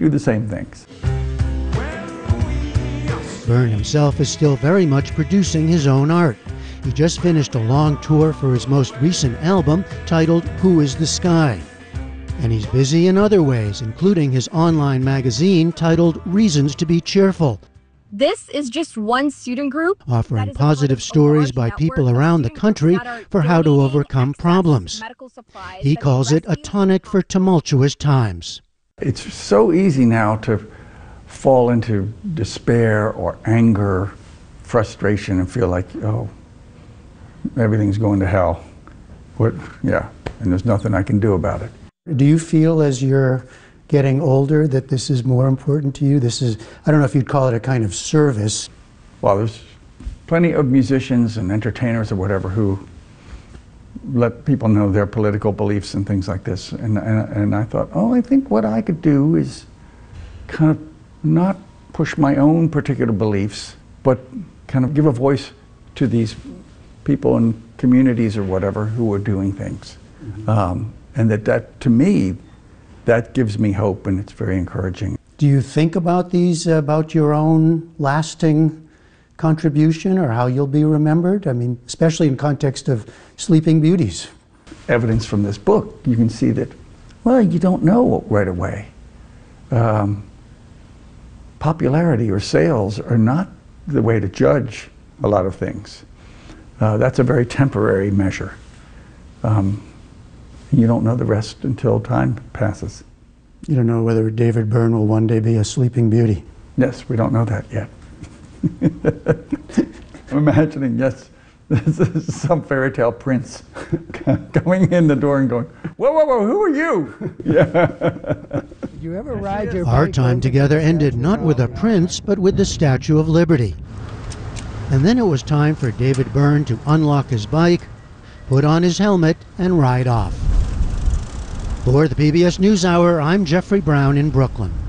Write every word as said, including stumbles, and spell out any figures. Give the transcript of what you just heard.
do the same things. Byrne himself is still very much producing his own art. He just finished a long tour for his most recent album titled Who is the Sky? And he's busy in other ways, including his online magazine titled Reasons to be Cheerful. This is just one student group offering positive stories by people around the country for how to overcome problems. He calls it a tonic for tumultuous times. It's so easy now to fall into despair or anger, frustration, and feel like, oh, everything's going to hell. What? Yeah, and there's nothing I can do about it. Do you feel as you're getting older that this is more important to you? This is, I don't know if you'd call it a kind of service. Well, there's plenty of musicians and entertainers or whatever who let people know their political beliefs and things like this. And, and, and I thought, oh, I think what I could do is kind of not push my own particular beliefs, but kind of give a voice to these people in communities or whatever who are doing things. Mm-hmm. um, and that, that, to me, that gives me hope, and it's very encouraging. Do you think about these, about your own lasting contribution or how you'll be remembered? I mean, especially in context of Sleeping Beauties. Evidence from this book, you can see that, well, you don't know right away. Um, popularity or sales are not the way to judge a lot of things. Uh, that's a very temporary measure. Um, you don't know the rest until time passes. You don't know whether David Byrne will one day be a Sleeping Beauty. Yes, we don't know that yet. I'm imagining, yes, this is some fairy tale prince going in the door and going, whoa, whoa, whoa, who are you? Yeah. Did you ever ride your bike? Our time together ended not with a prince, but with the Statue of Liberty. And then it was time for David Byrne to unlock his bike, put on his helmet, and ride off. For the P B S NewsHour, I'm Jeffrey Brown in Brooklyn.